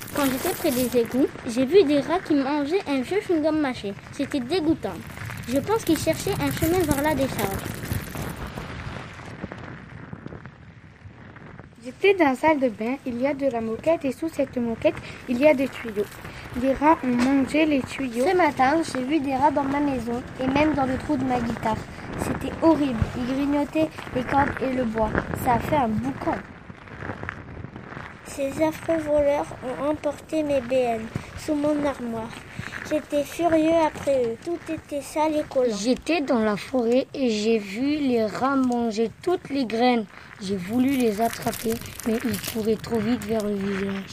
Quand j'étais près des égouts, j'ai vu des rats qui mangeaient un vieux chewing-gum mâché. C'était dégoûtant. Je pense qu'ils cherchaient un chemin vers la décharge. J'étais dans la salle de bain, il y a de la moquette et sous cette moquette, il y a des tuyaux. Les rats ont mangé les tuyaux. Ce matin, j'ai vu des rats dans ma maison et même dans le trou de ma guitare. C'était horrible, ils grignotaient les cordes et le bois. Ça a fait un boucan. Ces affreux voleurs ont emporté mes BN sous mon armoire. J'étais furieux après eux. Tout était sale et collant. J'étais dans la forêt et j'ai vu les rats manger toutes les graines. J'ai voulu les attraper, mais ils couraient trop vite vers le village.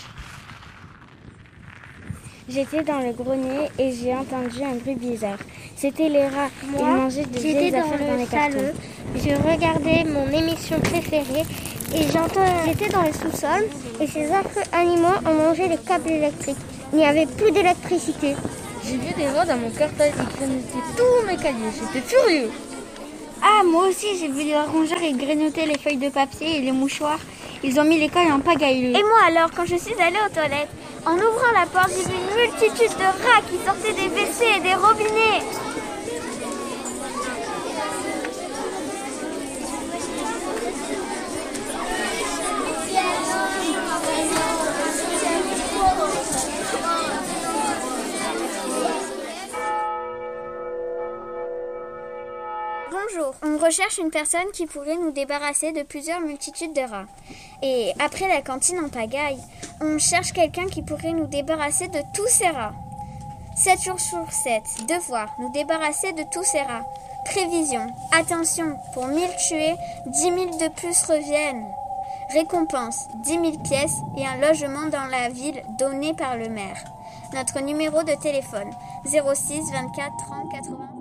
J'étais dans le grenier et j'ai entendu un bruit bizarre. C'était les rats. Ils mangeaient des vieilles affaires dans les cartons. Je regardais mon émission préférée et j'étais dans le sous-sol et ces affreux animaux ont mangé les câbles électriques. Il n'y avait plus d'électricité. J'ai vu des rats dans mon cartable, ils grignotaient tous mes cahiers. J'étais furieux. Ah, moi aussi, j'ai vu des rongeurs, ils grignotaient les feuilles de papier et les mouchoirs. Ils ont mis l'école en pagaille. Et moi alors, quand je suis allée aux toilettes, en ouvrant la porte, j'ai vu une multitude de rats qui sortaient des WC et des robinets. Bonjour, on recherche une personne qui pourrait nous débarrasser de plusieurs multitudes de rats. Et après la cantine en pagaille, on cherche quelqu'un qui pourrait nous débarrasser de tous ces rats. 7 jours sur 7, devoir nous débarrasser de tous ces rats. Prévision, attention, pour 1000 tués, 10 000 de plus reviennent. Récompense, 10 000 pièces et un logement dans la ville donné par le maire. Notre numéro de téléphone, 06 24 30 80.